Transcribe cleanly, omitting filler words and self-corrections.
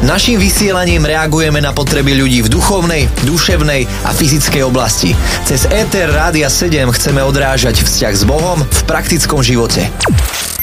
Naším vysielaním reagujeme na potreby ľudí v duchovnej, duševnej a fyzickej oblasti. Cez Éter Rádia 7 chceme odrážať vzťah s Bohom v praktickom živote.